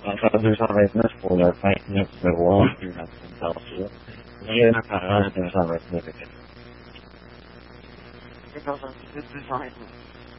faire 229 pour le 29 février, puis la semaine passée. J'ai un parole 229 et quelques. C'est dans un petit peu 229.